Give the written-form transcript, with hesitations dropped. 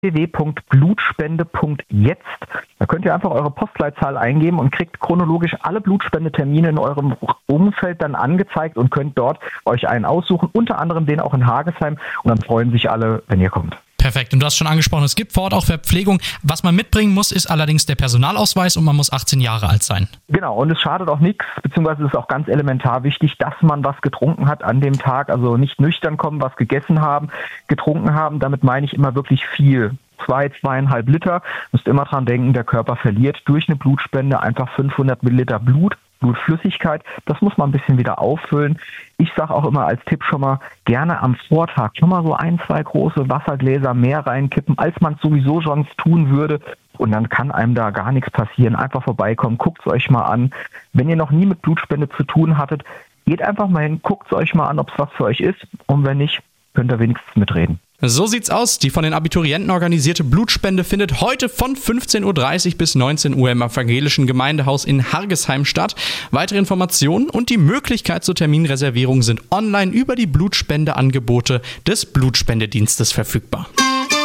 www.blutspende.jetzt. Da könnt ihr einfach eure Postleitzahl eingeben und kriegt chronologisch alle Blutspendetermine in eurem Umfeld dann angezeigt und könnt dort euch einen aussuchen, unter anderem den auch in Hagesheim, und dann freuen sich alle, wenn ihr kommt. Perfekt. Und du hast schon angesprochen, es gibt vor Ort auch Verpflegung. Was man mitbringen muss, ist allerdings der Personalausweis und man muss 18 Jahre alt sein. Genau, und es schadet auch nichts, beziehungsweise es ist auch ganz elementar wichtig, dass man was getrunken hat an dem Tag, also nicht nüchtern kommen, was gegessen haben, getrunken haben. Damit meine ich immer wirklich viel. 2,5 Liter. Müsst immer dran denken, der Körper verliert durch eine Blutspende einfach 500 Milliliter Blutflüssigkeit. Das muss man ein bisschen wieder auffüllen. Ich sage auch immer als Tipp schon mal, gerne am Vortag schon mal so 1-2 große Wassergläser mehr reinkippen, als man es sowieso sonst tun würde. Und dann kann einem da gar nichts passieren. Einfach vorbeikommen, guckt es euch mal an. Wenn ihr noch nie mit Blutspende zu tun hattet, geht einfach mal hin, guckt es euch mal an, ob es was für euch ist. Und wenn nicht, könnt ihr wenigstens mitreden. So sieht's aus. Die von den Abiturienten organisierte Blutspende findet heute von 15.30 Uhr bis 19 Uhr im Evangelischen Gemeindehaus in Hargesheim statt. Weitere Informationen und die Möglichkeit zur Terminreservierung sind online über die Blutspendeangebote des Blutspendedienstes verfügbar.